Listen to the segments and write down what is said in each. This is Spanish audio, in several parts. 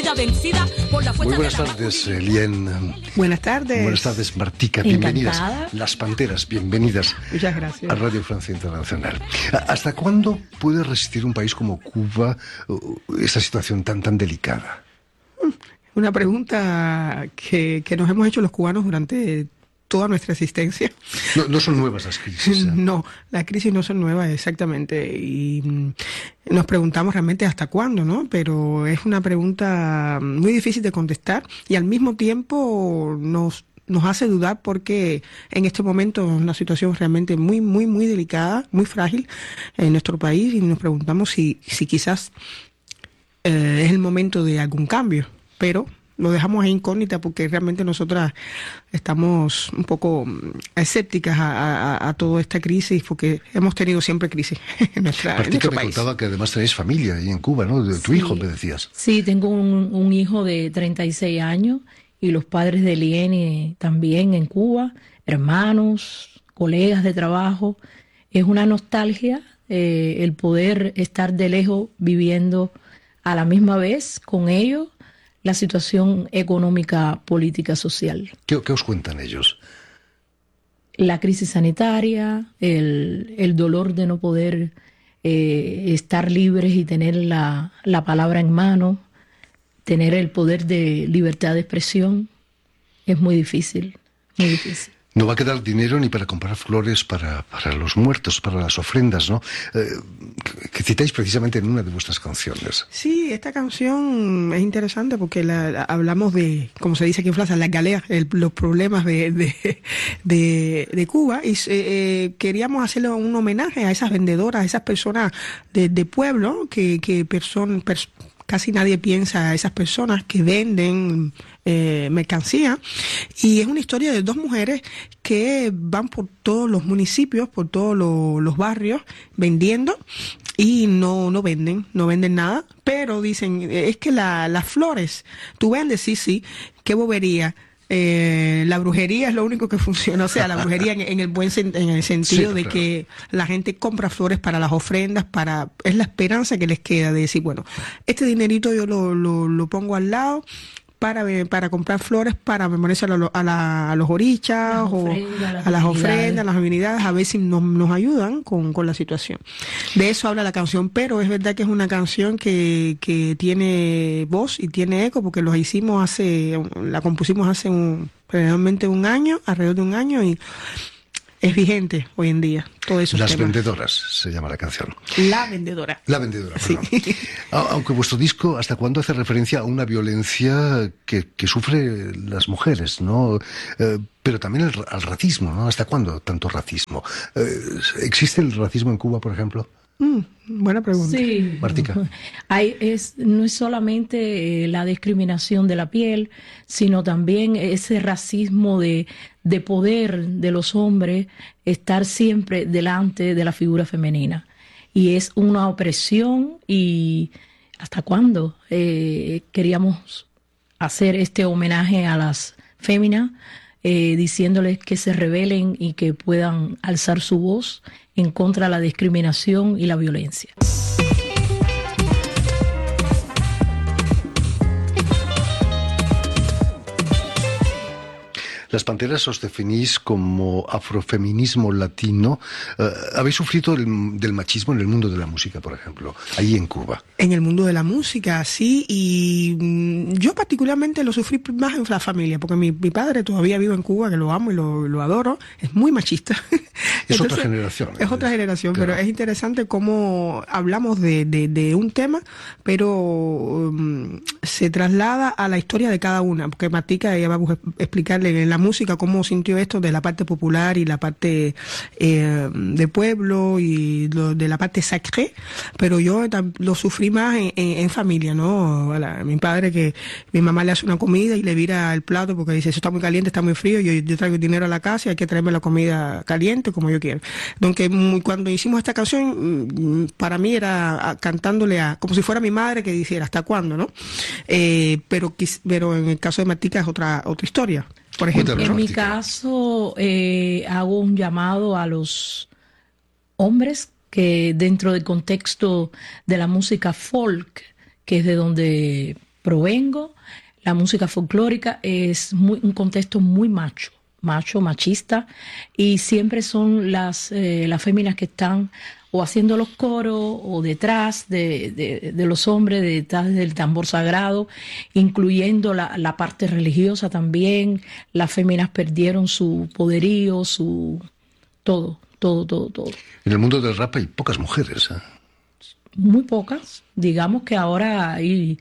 vida vencida por la fuerza. Muy buenas tardes, Lien. Buenas tardes. Buenas tardes, Martica. Bienvenidas. Las Panteras, bienvenidas. Muchas gracias. A Radio Francia Internacional. ¿Hasta cuándo puede resistir un país como Cuba esa situación tan delicada? Una pregunta que nos hemos hecho los cubanos durante toda nuestra existencia. No son nuevas las crisis. No, las crisis no son nuevas, exactamente. Y nos preguntamos realmente hasta cuándo, ¿no? Pero es una pregunta muy difícil de contestar y al mismo tiempo nos hace dudar porque en este momento es una situación realmente muy delicada, muy frágil en nuestro país y nos preguntamos si quizás es el momento de algún cambio, pero lo dejamos ahí incógnita porque realmente nosotras estamos un poco escépticas a toda esta crisis porque hemos tenido siempre crisis en nuestro me país. Contaba que además tenéis familia ahí en Cuba, ¿no? De tu hijo, me decías. Sí, tengo un hijo de 36 años y los padres de Liene también en Cuba, hermanos, colegas de trabajo. Es una nostalgia el poder estar de lejos viviendo a la misma vez con ellos la situación económica, política, social. ¿Qué os cuentan ellos? La crisis sanitaria, el dolor de no poder estar libres y tener la palabra en mano, tener el poder de libertad de expresión, es muy difícil, muy difícil. No va a quedar dinero ni para comprar flores para los muertos, para las ofrendas, ¿no? Que citáis precisamente en una de vuestras canciones. Sí, esta canción es interesante porque hablamos de, como se dice aquí en Francia, las galeas, los problemas de Cuba y queríamos hacerle un homenaje a esas vendedoras, a esas personas de pueblo casi nadie piensa a esas personas que venden mercancía y es una historia de dos mujeres que van por todos los municipios, por todos los barrios vendiendo y no venden nada, pero dicen, es que las flores, tú vendes, sí, qué bobería. La brujería es lo único que funciona, o sea, la brujería en el sentido de que la gente compra flores para las ofrendas, es la esperanza que les queda de decir, bueno, este dinerito yo lo pongo al lado para comprar flores, para memorizar a los orichas o a las ofrendas, a las divinidades, a ver si nos ayudan con la situación. De eso habla la canción, pero es verdad que es una canción que tiene voz y tiene eco, porque la compusimos hace realmente alrededor de un año, y es vigente hoy en día. Todo eso. Las Vendedoras se llama la canción. La Vendedora. La Vendedora, perdón. Sí. Aunque vuestro disco, ¿hasta cuándo hace referencia a una violencia que sufren las mujeres, ¿no? Pero también al racismo, ¿no? ¿Hasta cuándo tanto racismo? ¿Existe el racismo en Cuba, por ejemplo? Buena pregunta. Sí. Martica. No es solamente la discriminación de la piel, sino también ese racismo de poder de los hombres estar siempre delante de la figura femenina. Y es una opresión. ¿Y hasta cuándo? Queríamos hacer este homenaje a las féminas, diciéndoles que se rebelen y que puedan alzar su voz en contra de la discriminación y la violencia. Las Panteras os definís como afrofeminismo latino. ¿Habéis sufrido del machismo en el mundo de la música, por ejemplo, ahí en Cuba? En el mundo de la música, sí, y yo particularmente lo sufrí más en la familia, porque mi padre todavía vive en Cuba, que lo amo y lo adoro, es muy machista. Es otra generación. Es otra generación, claro. Pero es interesante cómo hablamos de un tema, pero se traslada a la historia de cada una, porque Martica, ella va a explicarle en la música cómo sintió esto de la parte popular y la parte de pueblo y de la parte sacré, pero yo lo sufrí más en familia, ¿no? Mi padre, que mi mamá le hace una comida y le vira el plato porque dice, eso está muy caliente, está muy frío, yo traigo dinero a la casa y hay que traerme la comida caliente como yo quiero. Entonces, cuando hicimos esta canción, para mí era cantándole como si fuera mi madre que dijera, ¿hasta cuándo, no? Pero en el caso de Martica es otra historia. Por ejemplo, en mi caso, hago un llamado a los hombres que dentro del contexto de la música folk, que es de donde provengo, la música folclórica es un contexto muy machista, y siempre son las féminas que están o haciendo los coros o detrás de los hombres, detrás del tambor sagrado, incluyendo la parte religiosa también. Las féminas perdieron su poderío, su todo. En el mundo del rap hay pocas mujeres, ¿eh? Muy pocas. Digamos que ahora hay,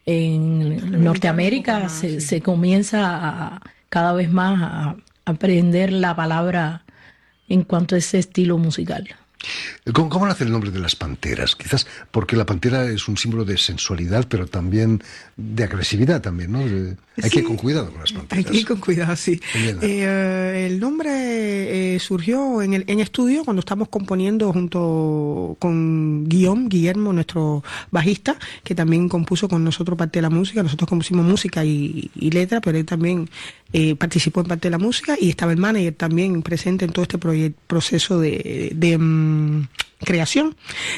en Norteamérica se comienza cada vez más a aprender la palabra en cuanto a ese estilo musical. ¿Cómo nace el nombre de las panteras? Quizás porque la pantera es un símbolo de sensualidad, pero también de agresividad también, ¿no? Hay que ir con cuidado con las panteras. Hay que ir con cuidado, sí. El nombre surgió en estudio cuando estamos componiendo junto con Guillermo, nuestro bajista, que también compuso con nosotros parte de la música. Nosotros compusimos música y letra, pero él también participó en parte de la música, y estaba el manager también presente en todo este proceso de creación,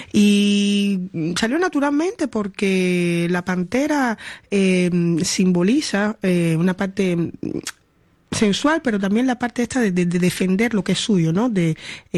y salió naturalmente porque la pantera simboliza una parte sensual, pero también la parte esta de defender lo que es suyo, ¿no? De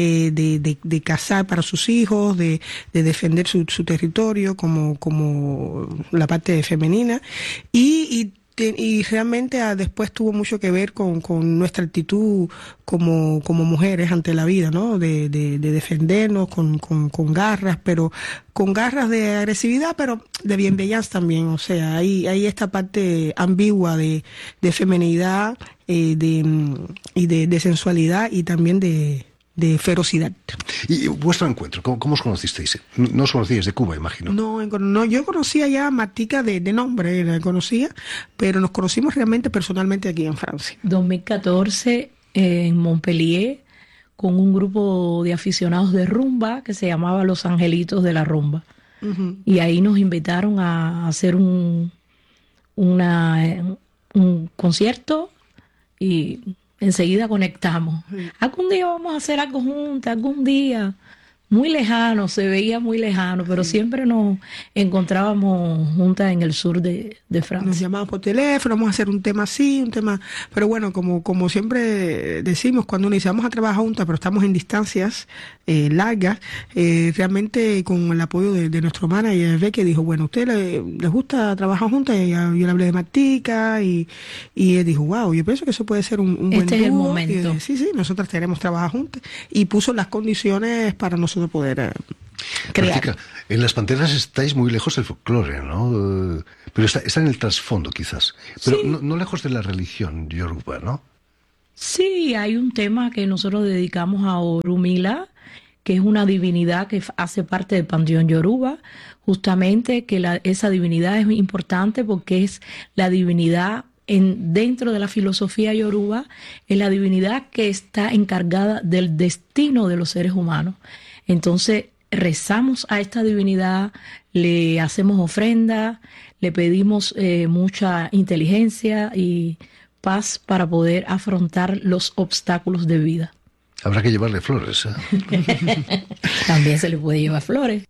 cazar para sus hijos, de defender su territorio como la parte femenina, y realmente después tuvo mucho que ver con nuestra actitud como mujeres ante la vida, ¿no? De defendernos con garras, pero con garras de agresividad, pero de bienvenanza también. O sea, hay esta parte ambigua de feminidad y de sensualidad, y también de ferocidad. ¿Y vuestro encuentro? ¿Cómo os conocisteis? No os conocíais de Cuba, imagino. No, yo conocía ya a Martica de nombre, la conocía, pero nos conocimos realmente personalmente aquí en Francia. 2014, en Montpellier, con un grupo de aficionados de rumba que se llamaba Los Angelitos de la Rumba. Uh-huh. Y ahí nos invitaron a hacer un concierto, y enseguida conectamos. Algún día vamos a hacer algo juntas, algún día. Muy lejano, se veía muy lejano, pero siempre nos encontrábamos juntas en el sur de Francia. Nos llamábamos por teléfono, vamos a hacer un tema así, un tema... Pero bueno, como siempre decimos, cuando nos dice vamos a trabajar juntas, pero estamos en distancias largas, realmente con el apoyo de nuestro manager, que dijo, bueno, ¿a ustedes les gusta trabajar juntas? Y yo le hablé de Martica, y él dijo, wow, yo pienso que eso puede ser un buen dúo. Este es el momento. Sí, nosotras queremos trabajar juntas, y puso las condiciones para nosotros poder crear. Martica, en las panteras estáis muy lejos del folclore, ¿no? Pero está en el trasfondo, quizás. Pero sí. no lejos de la religión yoruba, ¿no? Sí, hay un tema que nosotros dedicamos a Orunmila, que es una divinidad que hace parte del panteón yoruba, justamente que esa divinidad es importante porque es la divinidad dentro de la filosofía yoruba, es la divinidad que está encargada del destino de los seres humanos. Entonces rezamos a esta divinidad, le hacemos ofrendas, le pedimos mucha inteligencia y paz para poder afrontar los obstáculos de vida. Habrá que llevarle flores, ¿eh? También se le puede llevar flores.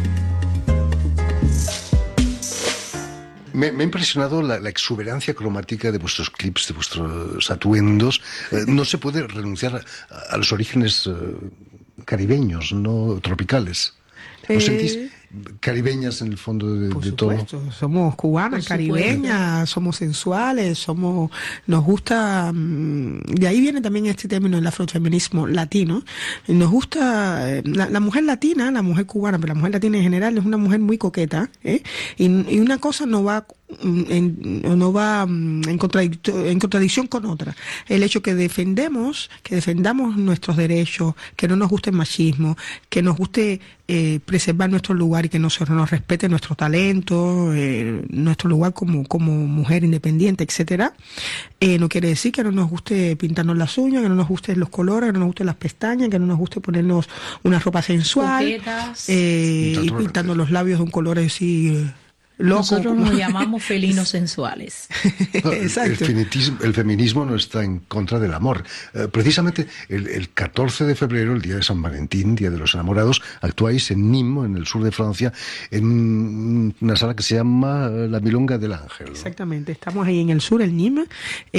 Me ha impresionado la exuberancia cromática de vuestros clips, de vuestros atuendos. No se puede renunciar a los orígenes caribeños, no tropicales. ¿Os sentís caribeñas en el fondo de todo? Por supuesto, somos cubanas, caribeñas, somos sensuales, nos gusta, de ahí viene también este término del afrofeminismo latino. Nos gusta la mujer latina, la mujer cubana, pero la mujer latina en general es una mujer muy coqueta, y una cosa no va en contradicción con otra. El hecho que defendamos nuestros derechos, que no nos guste el machismo, que nos guste preservar nuestro lugar y que nos respete nuestro talento, nuestro lugar como mujer independiente, etcétera. No quiere decir que no nos guste pintarnos las uñas, que no nos gusten los colores, que no nos gusten las pestañas, que no nos guste ponernos una ropa sensual, y pintarnos los labios de un color así loco. Nosotros nos llamamos felinos sensuales. Exacto. El feminismo no está en contra del amor. Precisamente el 14 de febrero, el día de San Valentín, Día de los Enamorados, actuáis en Nîmes, en el sur de Francia, en una sala que se llama La Milonga del Ángel, ¿no? Exactamente, estamos ahí en el sur, en Nîmes.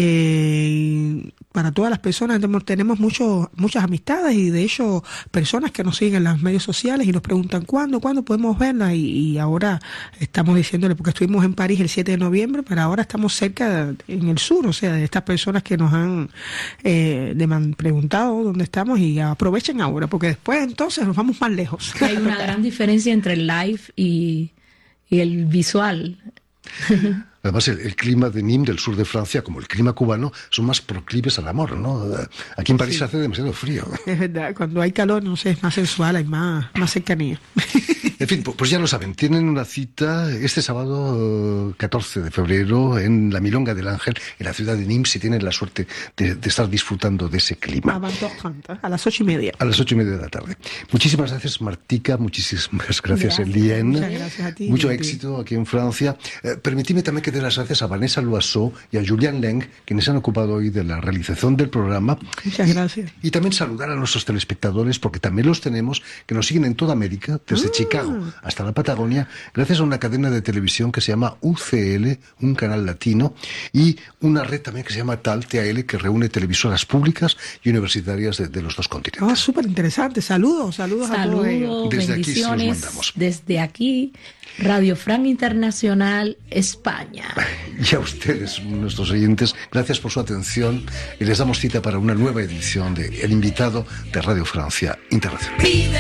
Para todas las personas tenemos muchas amistades y de hecho personas que nos siguen en los medios sociales y nos preguntan ¿cuándo podemos verla? Y ahora estamos diciéndole, porque estuvimos en París el 7 de noviembre, pero ahora estamos cerca en el sur, o sea, de estas personas que nos han preguntado dónde estamos y aprovechen ahora, porque después entonces nos vamos más lejos. Hay una gran diferencia entre el live y el visual. Además, el clima de Nîmes, del sur de Francia, como el clima cubano, son más proclives al amor, ¿no? Aquí en París hace demasiado frío. Es verdad, cuando hay calor, no sé, es más sensual, hay más cercanía. En fin, pues ya lo saben, tienen una cita este sábado 14 de febrero en la Milonga del Ángel, en la ciudad de Nîmes, si tienen la suerte de estar disfrutando de ese clima. A las 8:30. A las 8:30 de la tarde. Muchísimas gracias, Martika, muchísimas gracias, Eliane. Muchas gracias a ti. Mucho éxito aquí en Francia. Permitidme también que dé las gracias a Vanessa Loiseau y a Julian Leng, quienes se han ocupado hoy de la realización del programa. Muchas gracias. Y también saludar a nuestros telespectadores, porque también los tenemos, que nos siguen en toda América, desde Chicago hasta la Patagonia, gracias a una cadena de televisión que se llama UCL, un canal latino, y una red también que se llama TAL, que reúne televisoras públicas y universitarias de los dos continentes. Súper interesante. Saludos a todos ellos. Desde bendiciones. Aquí se los mandamos. Desde aquí, Radio Fran Internacional, España. Y a ustedes, nuestros oyentes, gracias por su atención y les damos cita para una nueva edición de El Invitado de Radio Francia Internacional.